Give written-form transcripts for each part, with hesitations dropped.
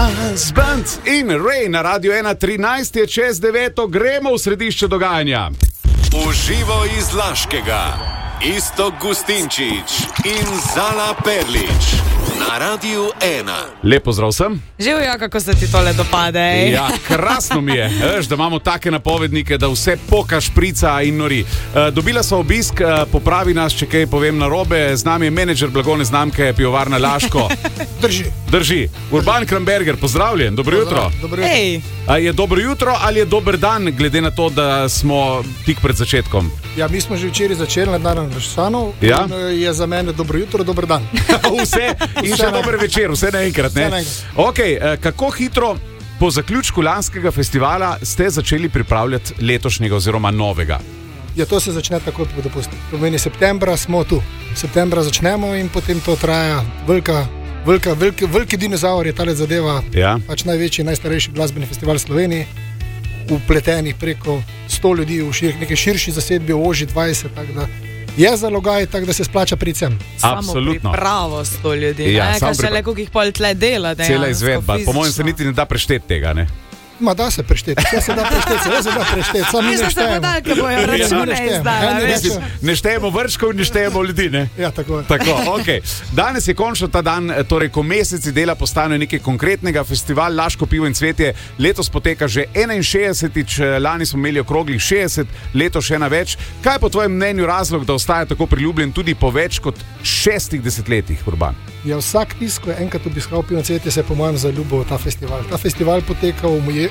Husband in Ray na Radio 1, 13 je čez 9, gremo v središče dogajanja. Uživo iz Laškega, Iztok Gustinčič in Zala Perlič na Radio 1. Lep pozdrav vsem. Živijo, kako se ti tole dopade. Ja, krasno mi je, veš, da imamo take napovednike, da vse poka, šprica in nori. Dobila sva obisk, popravi nas, če kaj povem narobe. Z nami je menedžer blagovne znamke Pivovarna Laško. Drži. Urban Kramberger, pozdravljen, dobro jutro. Je dobro jutro ali je dober dan, glede na to, da smo tik pred začetkom? Ja, mi smo že včeraj začeli na dan Rošsanov, ja? In je za mene dobro jutro, dober dan. Vse in še dober večer, vse naenkrat, ne? Ok, kako hitro po zaključku lanskega festivala ste začeli pripravljati letošnjega oziroma novega? Ja, to se začne tako po dopustu. Pomeni septembra smo tu. Septembra začnemo in potem to traja veliki dinozaur je tale zadeva, ja? Pač največji, najstarejši glasbeni festival v Sloveniji, upletenih preko 100 ljudi v neki širši zasedbi, v oži 20, tako da je zalogaj, tako da se splača priti sem. Absolutno. Samo pripravo 100 ljudi, ja, kaj še le, koliko jih pol tle dela. Cela izvedba, po mojem se niti ne da prešteti tega, ne? Ma da se prešteti, se da prešteti, samo mi ne štejemo. Podaljke bojo račune izdala. Ne štejemo vrčkov in ne štejemo ljudi, ne? Ja, tako je. Tako, ok. Danes je končno ta dan, torej ko meseci dela postane nekaj konkretnega. Festival Laško pivo in cvetje letos poteka že 61-tič, lani smo imeli okroglih 60, letos še ena več. Kaj je po tvojem mnenju razlog, da ostaja tako priljubljen tudi po več kot 6 desetletjih, Urban? Ja, vsak tisk, ko je enkrat obiskal pivo in cvetje, se je po mojem zaljubil v ta festival. Ta festival poteka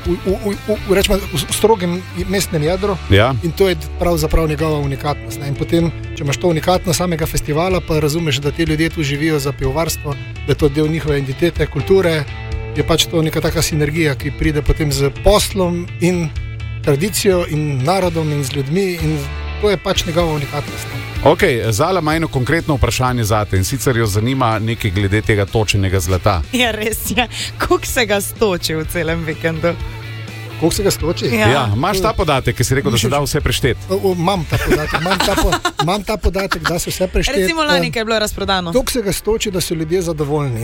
v strogem mestnem jedru, ja? In to je pravzaprav njegova unikatnost. Ne? In potem, če imaš to unikatnost samega festivala, pa razumeš, da ti ljudje tu živijo za pivovarstvo, da je to del njihove identitete, kulture, je pač to neka taka sinergija, ki pride potem z poslom in tradicijo in narodom in z ljudmi in to je pač njegova unikatnost. Ok, Zala ima eno konkretno vprašanje zate in sicer jo zanima nekaj glede tega točenega zlata. Ja, res je. Koliko se ga stoči v celem vikendu? Koliko se ga stoči? Ja, imaš ta podatek, ki si rekel, da se da vse prešteti? Imam ta podatek, da se vse prešteti. Recimo lani, kaj je bilo razprodano. Koliko se ga stoči, da so ljudje zadovoljni.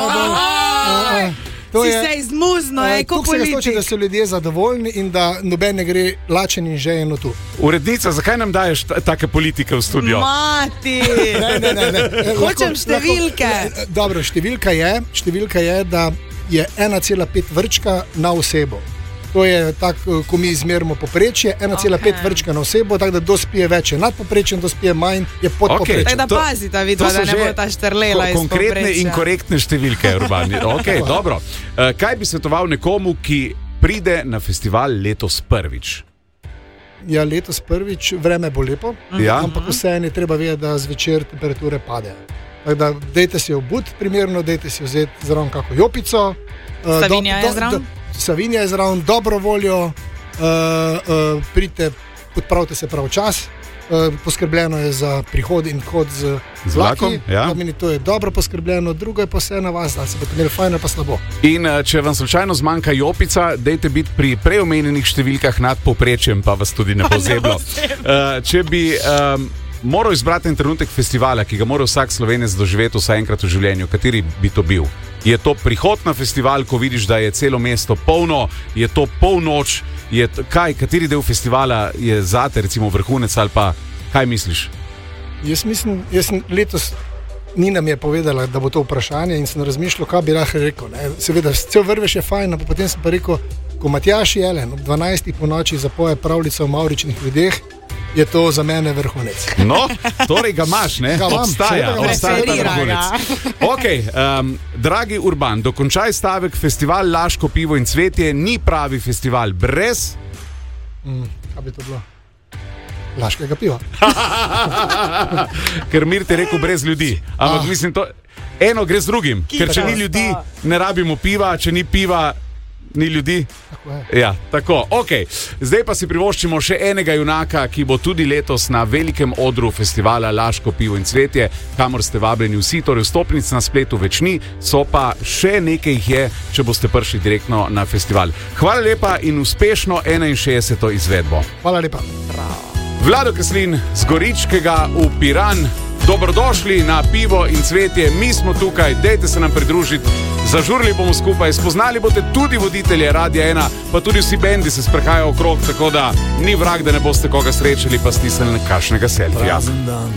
Si se izmuzno, koliko se ga stoči, da so ljudje zadovoljni in da noben ne gre lačen in žejeno tu. Urednica, zakaj nam daješ take politike v studio? Mati! Ne. Hočem številke. Dobro, številka je, da je 1,5 vrčka na osebo. To je tako, ko mi izmerimo poprečje, 1,5 vrčka na osebo, tako da dospije več, je nad poprečjem, dospije manj, je pod poprečjem. Tako da pazita vidva, da ne bo ta štrlela iz poprečja. Konkretne in korektne številke, Urban. Ok, dobro. Kaj bi svetoval nekomu, ki pride na festival letos prvič? Ja, letos prvič, vreme bo lepo, ja? Ampak vseeno je treba vedeti, da zvečer temperature padejo. Tako da dejte si obut primerno, dejte si vzeti zraven kako jopico. Savinja je zraven? Savinja je zraven, dobro voljo, pridite, odpravite se prav čas, poskrbljeno je za prihod in hod z vlaki, ja? To je dobro poskrbljeno, drugo je pa vse na vas, da se boste imeli fajn, pa slabo. In če vam slučajno zmanjka jopica, dejte biti pri preomenjenih številkah nad povprečjem, pa vas tudi ne bo zeblo. Če bi moral izbrati en trenutek festivala, ki ga mora vsak Slovenec doživeti vsaj enkrat v življenju, kateri bi to bil? Je to prihod na festival, ko vidiš, da je celo mesto polno, je to polnoč, kateri del festivala je zate recimo vrhunec ali pa kaj misliš? Jaz sem letos, Nina mi je povedala, da bo to vprašanje in sem razmišljal, kaj bi lahko rekel. Ne? Seveda, cel vrvež je fajn, pa potem sem pa rekel, ko Matjaž Jelen ob 12. po noči zapoje pravljico o mavričnih ljudeh, je to za mene vrhunec. No, torej ga imaš, ne? Obstaja ta vrhunec. Ok, dragi Urban, dokončaj stavek, festival Laško pivo in cvetje ni pravi festival brez... Kaj bi to bilo? Laškega piva. Ker Mir te rekel brez ljudi. Ampak mislim, to eno gre z drugim. Ker če ni ljudi, ne rabimo piva, če ni piva, ni ljudi. Ja, tako, ok. Zdaj pa si privoščimo še enega junaka, ki bo tudi letos na velikem odru festivala Laško pivo in cvetje, kamor ste vabljeni vsi, torej vstopnic na spletu več ni, so pa še nekaj jih je, če boste prišli direktno na festival. Hvala lepa in uspešno 61. izvedbo. Hvala lepa. Vlado Kreslin z Goričkega v Piran. Dobrodošli na pivo in cvetje, mi smo tukaj, dejte se nam pridružiti. Zažurili bomo skupaj, spoznali boste tudi voditelje Radia 1, pa tudi vsi bendi se sprehajajo okrog, tako da ni vrag, da ne boste koga srečali, pa stisnili kakšnega selfija.